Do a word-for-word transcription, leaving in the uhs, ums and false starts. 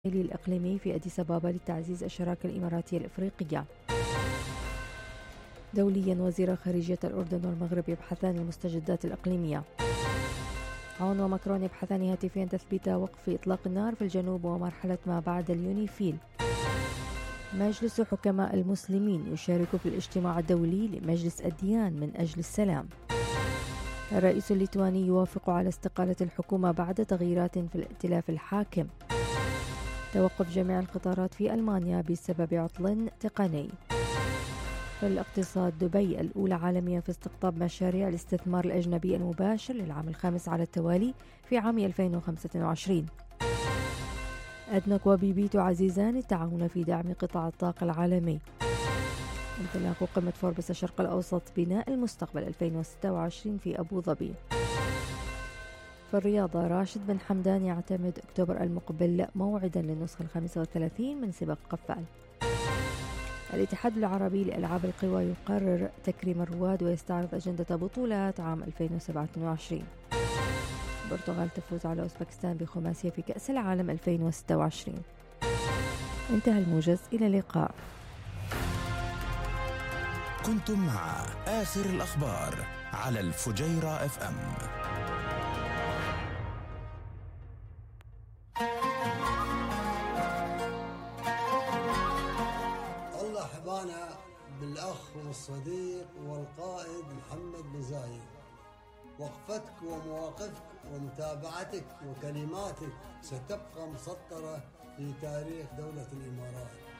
الإقليمي في أديس أبابا لتعزيز الشراكة الإماراتية الإفريقية. دوليا، وزير خارجية الأردن والمغرب يبحثان المستجدات الإقليمية. عون وماكرون يبحثان هاتفيا تثبيت وقف إطلاق النار في الجنوب ومرحلة ما بعد اليونيفيل. مجلس حكماء المسلمين يشارك في الاجتماع الدولي لمجلس الديان من أجل السلام. الرئيس الليتواني يوافق على استقالة الحكومة بعد تغييرات في الائتلاف الحاكم. توقف جميع القطارات في ألمانيا بسبب عطل تقني. في الاقتصاد، دبي الأولى عالميا في استقطاب مشاريع الاستثمار الأجنبي المباشر للعام الخامس على التوالي في عام ألفين وخمسة وعشرين. أدنك وبيبي تعززان التعاون في دعم قطاع الطاقة العالمي. انطلاق قمة فوربس الشرق الأوسط بناء المستقبل ألفين وستة وعشرين في أبو ظبي. في الرياضة، راشد بن حمدان يعتمد أكتوبر المقبل موعدا للنسخة الخامسة والثلاثين من سباق قفال. الاتحاد العربي لألعاب القوى يقرر تكريم الرواد ويستعرض أجندة بطولات عام ألفين وسبعة وعشرين. البرتغال تفوز على أوزبكستان بخماسية في كأس العالم ألفين وستة وعشرين. انتهى الموجز، إلى اللقاء. كنتم مع آخر الأخبار على الفجيرة اف ام. الله حبانا بالأخ والصديق والقائد محمد بن زايد. وقفتك ومواقفك ومتابعتك وكلماتك ستبقى مسطرة في تاريخ دولة الإمارات.